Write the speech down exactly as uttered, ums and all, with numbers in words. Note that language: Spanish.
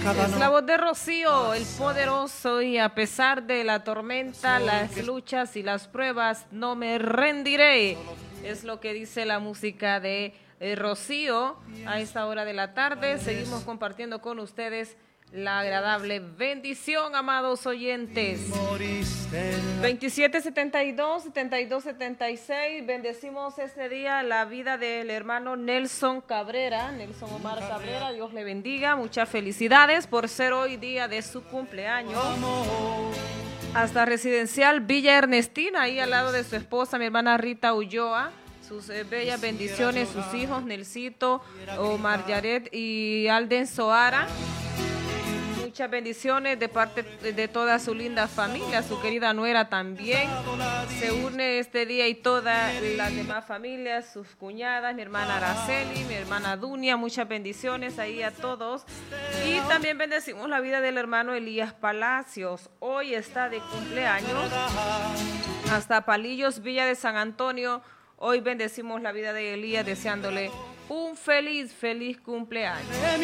Es la voz de Rocío, el poderoso, y a pesar de la tormenta, las luchas y las pruebas, no me rendiré. Es lo que dice la música de eh, Rocío a esta hora de la tarde. Seguimos compartiendo con ustedes la agradable bendición, amados oyentes. veintisiete setenta y dos, setenta y dos setenta y seis. Bendecimos este día la vida del hermano Nelson Cabrera, Nelson Omar Cabrera. Dios le bendiga. Muchas felicidades por ser hoy día de su cumpleaños. Hasta Residencial Villa Ernestina, ahí al lado de su esposa, mi hermana Rita Ulloa. Sus eh, bellas bendiciones, sus hijos Nelsito, Omar Yaret y Alden Soara. Muchas bendiciones de parte de toda su linda familia, su querida nuera también. Se une este día y todas las demás familias, sus cuñadas, mi hermana Araceli, mi hermana Dunia, muchas bendiciones ahí a todos. Y también bendecimos la vida del hermano Elías Palacios. Hoy está de cumpleaños. Hasta Palillos, Villa de San Antonio. Hoy bendecimos la vida de Elías deseándole un feliz, feliz cumpleaños.